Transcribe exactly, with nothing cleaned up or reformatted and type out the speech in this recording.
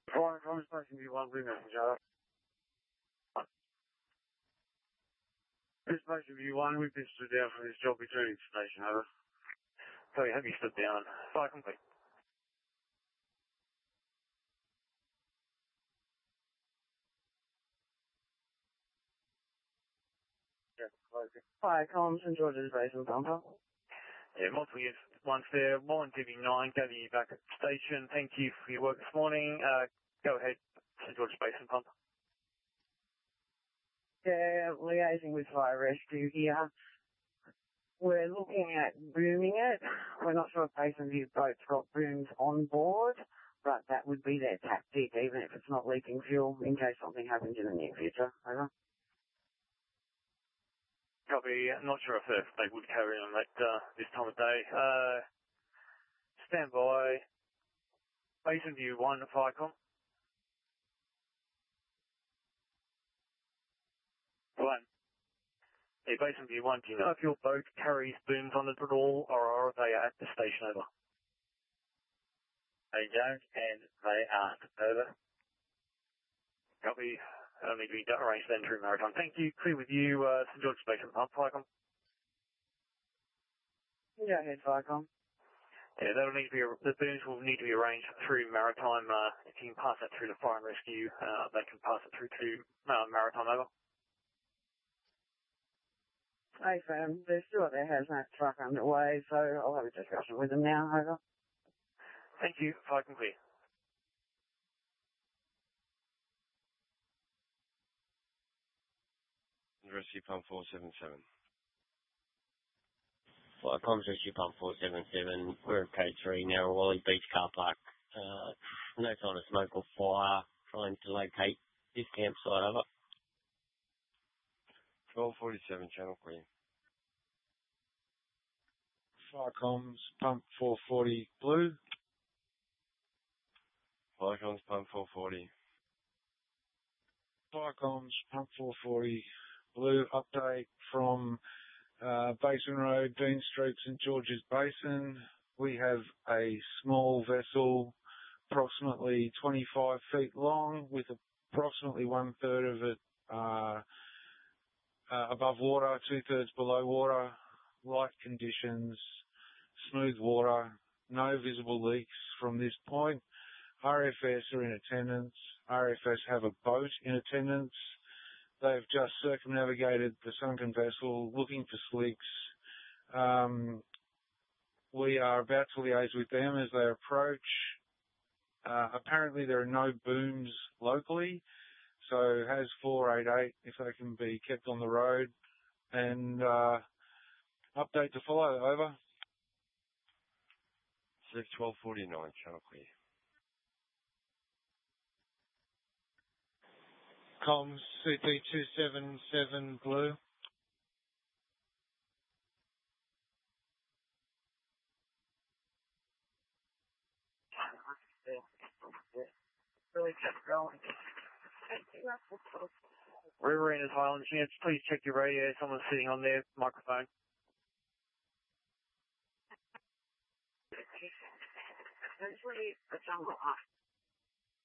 Foreign from Station V one, Blue Messenger. This Station V one, we've been stood down from this job returning station, over. Sorry, have you stood down? Fire complete. Yeah, close it. Fire comms and George's Basin bumper. Yeah, multiple years once there. one T V nine, gather you back at the station. Thank you for your work this morning. Uh, go ahead, Saint George's Basin pump. Yeah, liaising with fire rescue here. We're looking at booming it. We're not sure if Basin View boats got booms on board, but that would be their tactic, even if it's not leaking fuel, in case something happens in the near future. Over. Copy. Not sure if they would carry on that uh, this time of day. Uh, stand by. Basin View one, Firecom. One. Hey, Basin View one, do you know if your boat carries booms on it at all, or are they at the station, over? They don't, and they aren't, over. Copy. That'll need to be arranged then through Maritime. Thank you. Clear with you, uh, Saint George's Basin pump, Firecom. Go ahead, Firecom. Yeah, that'll need to be, the booms will need to be arranged through Maritime. Uh, if you can pass that through to Fire and Rescue, uh, they can pass it through to uh, Maritime, over. Hey, fam, they're still at their hazmat truck underway, so I'll have a discussion with them now, over. Thank you, Fire complete. Rescue Pump four seven seven. Fire comms Rescue Pump four seven seven. We're at K three, Narrawally Beach Car Park. Uh, no sign of smoke or fire. Trying to locate this campsite, over. twelve forty-seven, channel clear. Fire comms Pump four forty, Blue. Fire comms Pump four forty. Fire comms Pump four forty, Blue. Update from uh, Basin Road, Dean Street, Saint George's Basin. We have a small vessel, approximately twenty-five feet long, with approximately one third of it uh, uh, above water, two thirds below water. Light conditions, smooth water, no visible leaks from this point. R F S are in attendance. R F S have a boat in attendance. They've just circumnavigated the sunken vessel looking for slicks. Um, we are about to liaise with them as they approach. Uh, apparently there are no booms locally, so has four eight eight if they can be kept on the road. And uh, update to follow, over. six twelve forty-nine, channel clear. Comms C P two seven seven, Blue. Really kept going. Riverina's Highland Chance, please check your radio. Someone's sitting on their microphone. There's really a jungle off.